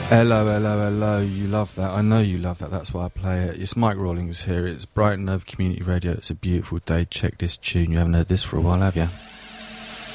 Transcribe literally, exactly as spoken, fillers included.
Hello, hello, hello. You love that. I know you love that. That's why I play it. It's Mike Rawlings here. It's Brighton Hove Community Radio. It's a beautiful day. Check this tune. You haven't heard this for a while, have you?